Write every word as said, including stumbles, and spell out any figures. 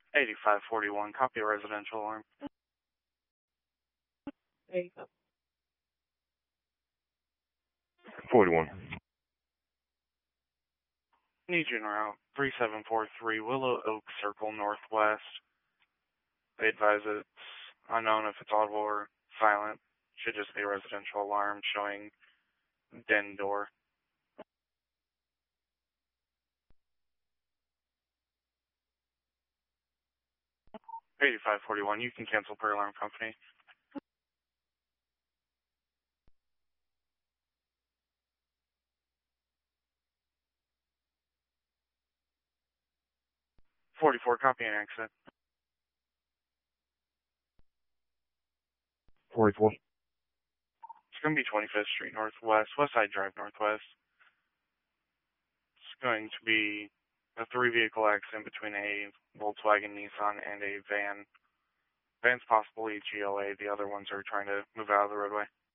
eighty-five forty-one, copy a residential alarm. Hey. forty-one. Need you en route. three seven four three, Willow Oak Circle Northwest. They advise it's unknown if it's audible or silent. Should just be a residential alarm showing den door. eighty-five forty-one, you can cancel per alarm company. forty-four, copy an accident. forty-four. It's going to be twenty-fifth Street Northwest, Westside Drive Northwest. It's going to be a three-vehicle accident between a Volkswagen Nissan and a van. Van's possibly G L A. The other ones are trying to move out of the roadway.